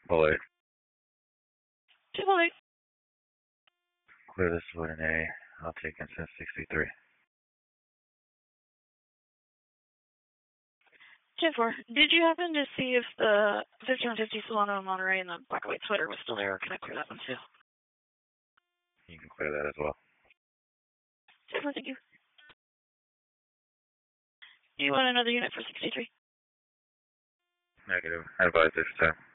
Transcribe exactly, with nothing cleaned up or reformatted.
Bullet. two bullet. Clear this with an A. I'll take incident sixty-three. ten four. Did you happen to see if the fifty-one fifty Solano in Monterey and the black and white sweater was still there, or can I clear that one too? You can clear that as well. ten four, thank you. Do you want another unit for sixty-three? Negative. I advise this time.